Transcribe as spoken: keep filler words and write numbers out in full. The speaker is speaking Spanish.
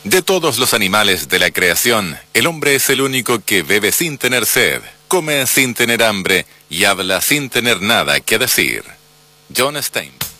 De todos los animales de la creación, el hombre es el único que bebe sin tener sed, come sin tener hambre y habla sin tener nada que decir. John Stein.